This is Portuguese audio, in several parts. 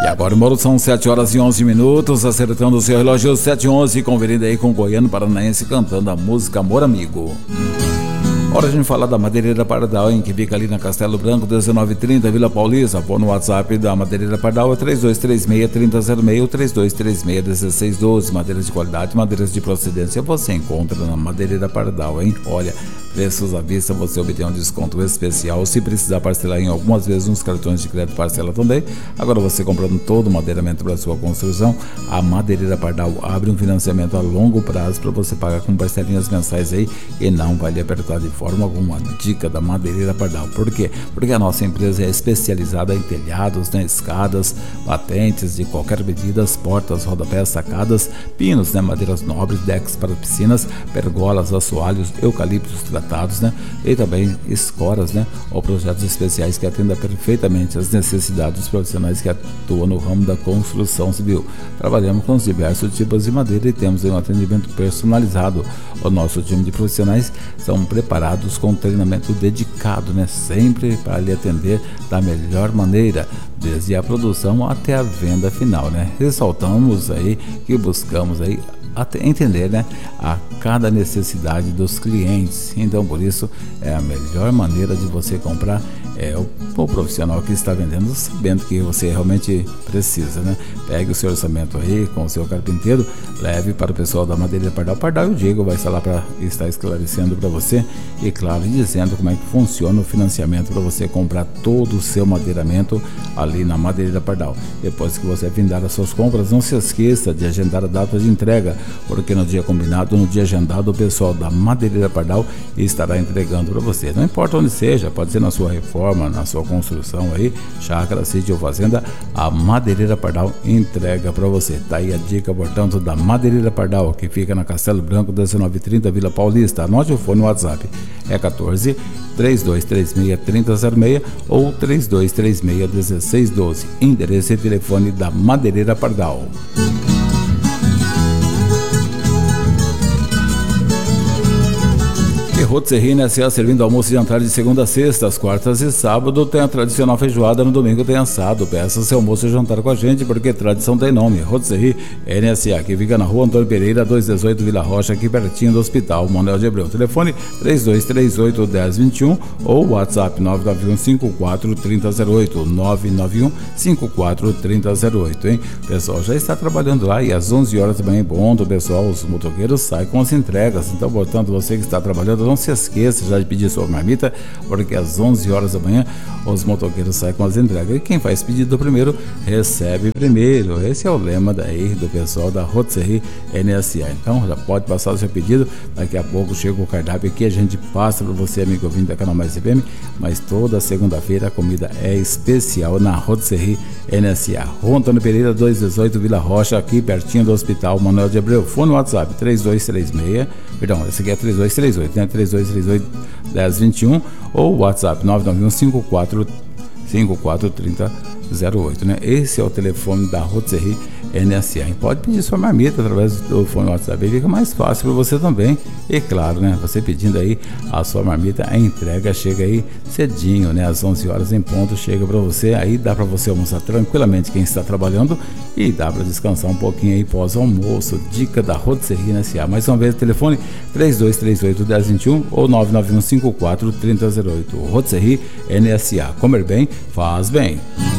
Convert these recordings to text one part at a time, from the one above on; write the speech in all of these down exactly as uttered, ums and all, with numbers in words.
E agora, Moro, são sete horas e onze minutos, acertando o seu relógio sete e onze, conferindo aí com o Goiano Paranaense cantando a música Amor Amigo. Hora de a gente falar da Madeireira Pardal, hein, que fica ali na Castelo Branco, dezenove trinta, Vila Paulista. Pô, no WhatsApp da Madeireira Pardal é três dois três seis, três zero zero seis ou três dois três seis, um seis um dois. Madeiras de qualidade, madeiras de procedência você encontra na Madeireira Pardal, hein? Olha, preços à vista, você obtém um desconto especial. Se precisar parcelar em algumas vezes uns cartões de crédito parcela também. Agora você comprando todo o madeiramento para sua construção, a Madeireira Pardal abre um financiamento a longo prazo para você pagar com parcelinhas mensais aí e não vai lhe apertar de forma alguma. Dica da Madeireira Pardal. Por quê? Porque a nossa empresa é especializada em telhados, né, escadas, batentes de qualquer medida, portas, rodapés, sacadas, pinos, né, madeiras nobres, decks para piscinas, pergolas, assoalhos, eucaliptos tratados, né, e também escoras, né, ou projetos especiais que atendam perfeitamente às necessidades dos profissionais que atuam no ramo da construção civil. Trabalhamos com os diversos tipos de madeira e temos um atendimento personalizado. O nosso time de profissionais são preparados com treinamento dedicado, né, sempre para lhe atender da melhor maneira, desde a produção até a venda final, né. Ressaltamos aí que buscamos aí até entender, né, a cada necessidade dos clientes. Então, por isso, é a melhor maneira de você comprar é o, o profissional que está vendendo, sabendo que você realmente precisa, né? Pegue o seu orçamento aí com o seu carpinteiro, leve para o pessoal da Madeireira Pardal. Pardal e o Diego vai estar lá para estar esclarecendo para você e, claro, dizendo como é que funciona o financiamento para você comprar todo o seu madeiramento ali na Madeireira Pardal. Depois que você findar as suas compras, não se esqueça de agendar a data de entrega, porque no dia combinado, no dia agendado, o pessoal da Madeireira Pardal estará entregando para você. Não importa onde seja, pode ser na sua reforma, na sua construção aí, chácara, sítio ou fazenda, a Madeireira Pardal entrega para você. Tá aí a dica, portanto, da Madeireira Pardal, que fica na Castelo Branco, dezenove trinta, Vila Paulista. Anote o fone no WhatsApp, é quatorze, três dois três seis, três zero zero seis ou três dois três seis, um seis um dois. Endereço e telefone da Madeireira Pardal. Rotisserie N S A, servindo almoço e jantar de segunda a sexta, às quartas e sábado tem a tradicional feijoada, no domingo tem assado. Peça seu almoço e jantar com a gente, porque tradição tem nome. Rotisserie N S A, que fica na rua Antônio Pereira, duzentos e dezoito, Vila Rocha, aqui pertinho do Hospital Manuel de Abreu. Telefone três dois três oito, um zero dois um ou WhatsApp nove nove um cinco quatro três zero zero oito, nove nove um cinco quatro três zero zero oito, hein? O pessoal já está trabalhando lá e às onze horas da manhã, bom, o pessoal, os motoqueiros saem com as entregas. Então, portanto, você que está trabalhando, não se esqueça já de pedir sua marmita, porque às onze horas da manhã os motoqueiros saem com as entregas. E quem faz pedido primeiro, recebe primeiro. Esse é o lema daí do pessoal da Rotisserie N S A. Então já pode passar o seu pedido, daqui a pouco chega o cardápio aqui, a gente passa para você, amigo ouvinte da Canal Mais F M, mas toda segunda-feira a comida é especial na Rotisserie N S A. Rua Antônio Pereira, duzentos e dezoito, Vila Rocha, aqui pertinho do Hospital Manuel de Abreu. Fone no WhatsApp três dois três seis, perdão, esse aqui é três dois três oito, né? três dois três oito, um zero dois um ou WhatsApp nove nove um cinco quatro cinco quatro três zero oito, né? Esse é o telefone da Rotisserie N S A. Pode pedir sua marmita através do fone WhatsApp, fica mais fácil para você também. E claro, né, você pedindo aí a sua marmita, a entrega chega aí cedinho, né, às onze horas em ponto, chega para você, aí dá para você almoçar tranquilamente quem está trabalhando e dá para descansar um pouquinho aí pós-almoço. Dica da Rotisserie N S A. Mais uma vez, telefone três dois três oito, um zero dois um ou nove nove um cinco quatro três zero oito. Rotisserie N S A. Comer bem, faz bem.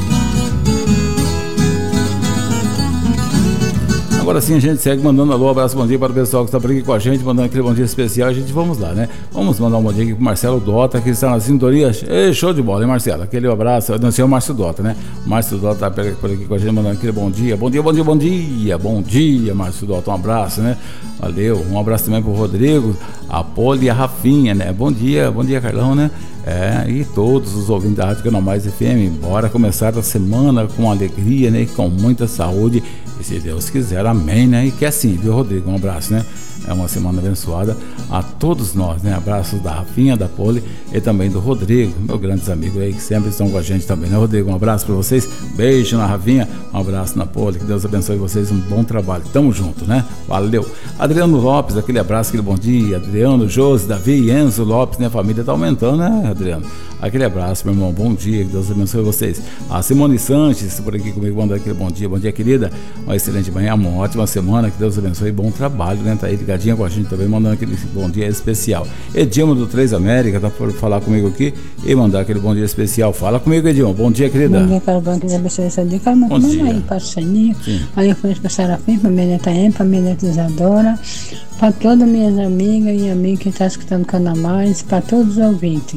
Agora sim a gente segue mandando alô, abraço, bom dia para o pessoal que está por aqui com a gente, mandando aquele bom dia especial. A gente vamos lá, né? Vamos mandar um bom dia aqui para o Marcelo Dota, que está na sintonia. Ei, show de bola, hein, Marcelo? Aquele abraço, não sei, o Márcio Dota, né? O Márcio Dota está por aqui com a gente, mandando aquele bom dia. Bom dia, bom dia, bom dia, bom dia, Márcio Dota, um abraço, né? Valeu, um abraço também para o Rodrigo, a Poli e a Rafinha, né? Bom dia, bom dia, Carlão, né? É, e todos os ouvintes da Rádio Canal Mais F M, bora começar a semana com alegria, né? E com muita saúde, e se Deus quiser, amém, né? E que é assim, viu, Rodrigo? Um abraço, né? É uma semana abençoada a todos nós, né? Abraços da Rafinha, da Poli e também do Rodrigo, meus grandes amigos aí que sempre estão com a gente também, né, Rodrigo? Um abraço para vocês, beijo na Rafinha, um abraço na Poli, que Deus abençoe vocês, um bom trabalho, tamo junto, né? Valeu! Adriano Lopes, aquele abraço, aquele bom dia, Adriano, Josi, Davi, Enzo Lopes, né? A família tá aumentando, né, Adriano? Aquele abraço, meu irmão, bom dia, que Deus abençoe vocês. A Simone Sanches, por aqui comigo, mandando aquele bom dia, bom dia, querida. Uma excelente manhã, uma ótima semana, que Deus abençoe, bom trabalho, né? Tá aí ligadinha com a gente também, mandando aquele bom dia especial. Edilma do Três América, tá por falar comigo aqui e mandar aquele bom dia especial. Fala comigo, Edilma, bom dia, querida. Bom dia, Carlos Branco, que Deus abençoe essa dia. Quero mandar aí para o Saninho, aí eu fui para Serafim, para minha neta Em, para minha neta Isadora, para todas minhas amigas e amigos que estão escutando o Canal Mais, para todos os ouvintes.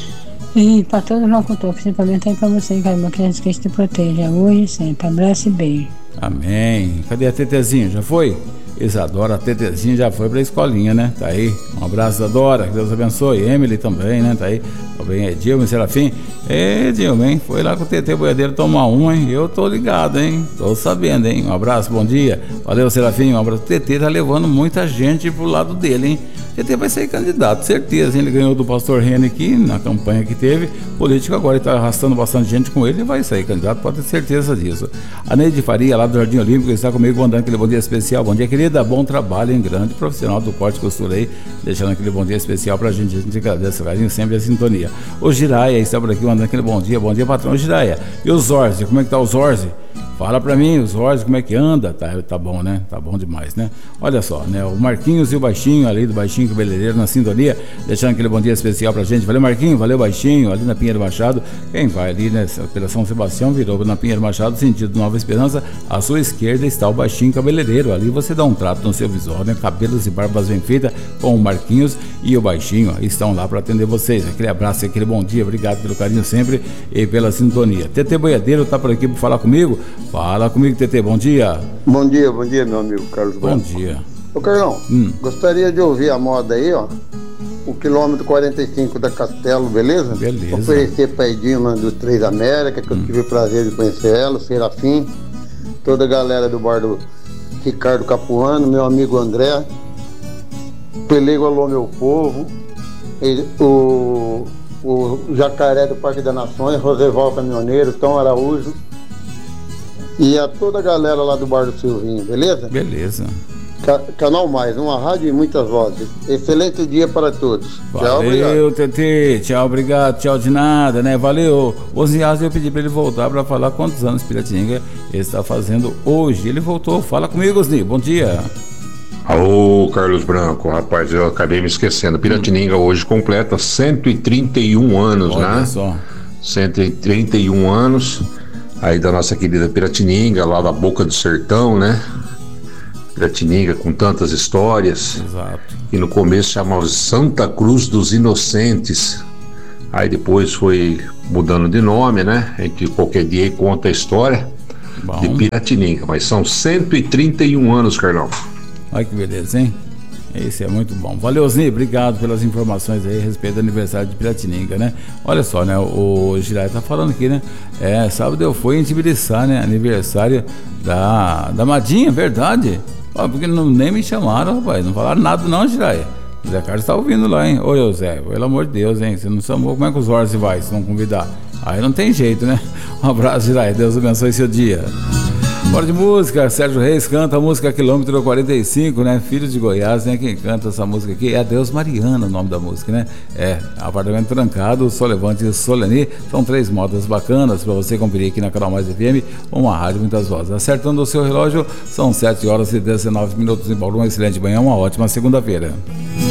E para todos os locutores, principalmente aí para você, Carlos Branco, que Jesus Cristo te proteja hoje e sempre. Abraço e beijo. Amém. Cadê a Tetezinha? Já foi? Isadora, a Tetezinha já foi pra escolinha, né? Tá aí. Um abraço, Isadora. Que Deus abençoe. Emily também, né? Tá aí. Também é Dilma, Serafim. É, Dilma, hein? Foi lá com o Tetê Boiadeiro tomar um, hein? Eu tô ligado, hein? Tô sabendo, hein? Um abraço, bom dia. Valeu, Serafim. Um abraço. O Tetê tá levando muita gente pro lado dele, hein? O Tetê vai ser candidato, certeza. Ele ganhou do pastor Rene aqui na campanha que teve. Político agora, ele tá arrastando bastante gente com ele e vai sair candidato, pode ter certeza disso. A Neide Faria, lá do Jardim Olímpico, está comigo mandando aquele bom dia especial. Bom dia, querida. Bom trabalho, hein? Grande profissional do corte e costura aí, deixando aquele bom dia especial pra gente. A gente agradece o carinho, sempre a sintonia. O Giraia está por aqui mandando aquele bom dia. Bom dia, patrão. Giraia. E o Zorzi? Como é que tá o Zorzi? Fala pra mim, os Zorzi, como é que anda? Tá, tá bom, né? Tá bom demais, né? Olha só, né? O Marquinhos e o Baixinho, ali do Baixinho Cabeleireiro na sintonia, deixando aquele bom dia especial pra gente. Valeu, Marquinho, valeu, Baixinho, ali na Pinheiro Machado. Quem vai ali, né? Pela São Sebastião, virou na Pinheiro Machado, sentido Nova Esperança. À sua esquerda está o Baixinho Cabeleireiro. Ali você dá um trato no seu visual, né? Cabelos e barbas bem feitas com o Marquinhos e o Baixinho. Ó, estão lá pra atender vocês. Aquele abraço, aquele bom dia. Obrigado pelo carinho sempre e pela sintonia. Tetê Boiadeiro tá por aqui pra falar comigo. Fala comigo, Tetê, bom dia. Bom dia, bom dia, meu amigo Carlos Branco. Bom dia. Ô, Carlão, hum. gostaria de ouvir a moda aí, ó. O quilômetro quarenta e cinco da Castelo, beleza? Beleza. Oferecer pra Edilma do Três América, que hum. eu tive o prazer de conhecer ela, o Serafim, toda a galera do bar do Ricardo Capuano, meu amigo André, Pelego Alô Meu Povo, ele, o, o Jacaré do Parque das Nações, Roseval Caminhoneiro, Tom Araújo, e a toda a galera lá do bar do Silvinho, beleza? Beleza. Ca- Canal Mais, uma rádio e muitas vozes. Excelente dia para todos. Valeu, Tetê. Tchau, obrigado. Tchau de nada, né? Valeu. O Ziaz, eu pedi para ele voltar para falar quantos anos Piratininga ele está fazendo hoje. Ele voltou. Fala comigo, Osni. Bom dia. Alô, Carlos Branco. Rapaz, eu acabei me esquecendo. Piratininga hum. hoje completa cento e trinta e um anos, olha, né? Só. cento e trinta e um anos. Aí da nossa querida Piratininga, lá da Boca do Sertão, né? Piratininga com tantas histórias. Exato. E no começo chamava Santa Cruz dos Inocentes. Aí depois foi mudando de nome, né? A gente qualquer dia aí conta a história Bom. de Piratininga. Mas são cento e trinta e um anos, Carlão. Olha que beleza, hein? Esse é muito bom. Valeu, Zni, obrigado pelas informações aí a respeito do aniversário de Piratininga, né? Olha só, né? O Girai tá falando aqui, né? É, sábado eu fui em Tibiriçá, né? Aniversário da, da Madinha, verdade. Ó, porque não, nem me chamaram, rapaz. Não falaram nada não, Girai. O Zé Carlos tá ouvindo lá, hein? Ô, Zé, pelo amor de Deus, hein? Você não chamou, como é que os Orsi vai se não convidar? Aí não tem jeito, né? Um abraço, Girai. Deus abençoe seu dia. Bora de música, Sérgio Reis canta a música Quilômetro quarenta e cinco, né? Filhos de Goiás, né? Quem canta essa música aqui é a Deus Mariana, o nome da música, né? É, Apartamento Trancado, Solevante e Solani, são três modas bacanas pra você conferir aqui na Canal Mais F M, uma rádio, muitas vozes. Acertando o seu relógio, são sete horas e dezenove minutos em Bauru, uma excelente manhã, uma ótima segunda-feira.